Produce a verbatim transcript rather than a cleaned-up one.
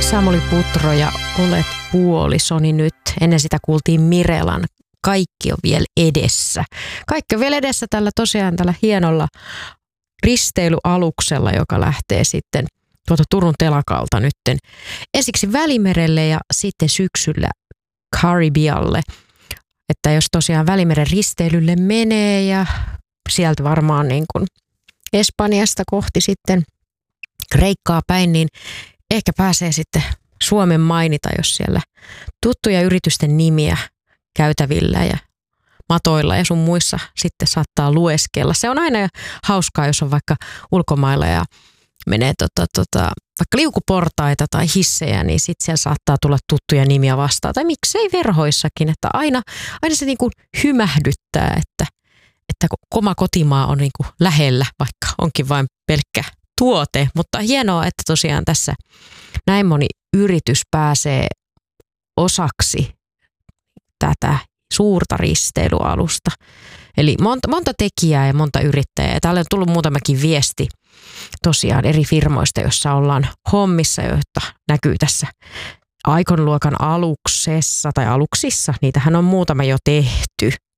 Samuli Putro ja Olet puolisoni nyt. Ennen sitä kuultiin Mirelan Kaikki on vielä edessä. Kaikki on vielä edessä tällä tosiaan tällä hienolla risteilyaluksella, joka lähtee sitten tuolta Turun telakalta nytten ensiksi Välimerelle ja sitten syksyllä Karibialle. Että jos tosiaan Välimeren risteilylle menee ja sieltä varmaan niin kuin Espanjasta kohti sitten Kreikkaa päin, niin ehkä pääsee sitten Suomen mainita, jos siellä tuttuja yritysten nimiä käytävillä ja matoilla ja sun muissa sitten saattaa lueskella. Se on aina hauskaa, jos on vaikka ulkomailla ja menee tota, tota, vaikka liukuportaita tai hissejä, niin sitten siellä saattaa tulla tuttuja nimiä vastaan. Tai miksei verhoissakin, että aina, aina se niinku hymähdyttää, että, että oma kotimaa on niinku lähellä, vaikka onkin vain pelkkä tuote. Mutta hienoa, että tosiaan tässä näin moni yritys pääsee osaksi tätä suurta risteilyalusta. Eli monta, monta tekijää ja monta yrittäjää. Ja täällä on tullut muutamakin viesti tosiaan eri firmoista, joissa ollaan hommissa, joita näkyy tässä Aikon luokan aluksessa tai aluksissa. Niitähän on muutama jo tehty.